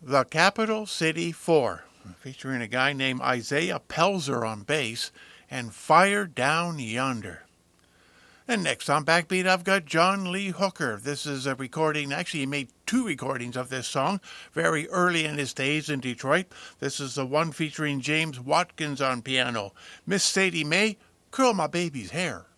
The Capital City 4, featuring a guy named Isaiah Pelzer on bass, and Fire Down Yonder. And next on Backbeat, I've got John Lee Hooker. This is a recording. Actually, he made two recordings of this song very early in his days in Detroit. This is the one featuring James Watkins on piano. Miss Sadie Mae, Curl My Baby's Hair.